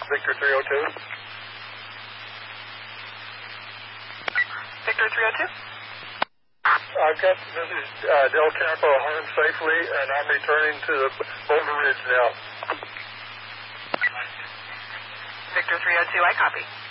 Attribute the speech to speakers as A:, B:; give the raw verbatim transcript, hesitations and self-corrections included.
A: Victor three oh two.
B: Victor three oh two?
A: I've got Missus Uh, Del Campo home safely, and I'm returning to the Boulder Ridge now.
B: Victor three oh two, I copy.